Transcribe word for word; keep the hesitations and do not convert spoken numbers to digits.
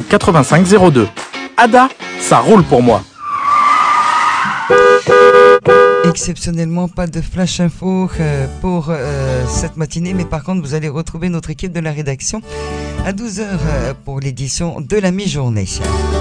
quatre-vingt-cinq zéro deux. Ada, ça roule pour moi. Exceptionnellement, pas de flash info euh, pour euh, cette matinée, mais par contre, vous allez retrouver notre équipe de la rédaction à douze heures euh, pour l'édition de la mi-journée.